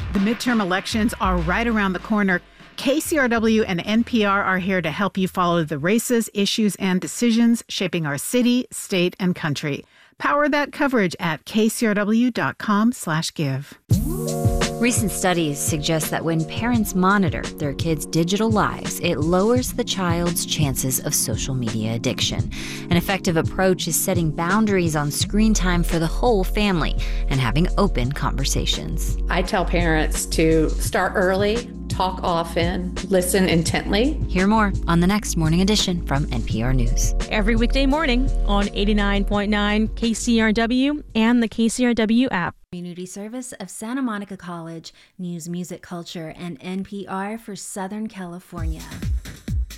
The midterm elections are right around the corner. KCRW and NPR are here to help you follow the races, issues, and decisions shaping our city, state, and country. Power that coverage at kcrw.com/give. Recent studies suggest that when parents monitor their kids' digital lives, it lowers the child's chances of social media addiction. An effective approach is setting boundaries on screen time for the whole family and having open conversations. I tell parents to start early, talk often, listen intently. Hear more on the next Morning Edition from NPR News. Every weekday morning on 89.9 KCRW and the KCRW app. Community service of Santa Monica College, news, music, culture, and NPR for Southern California.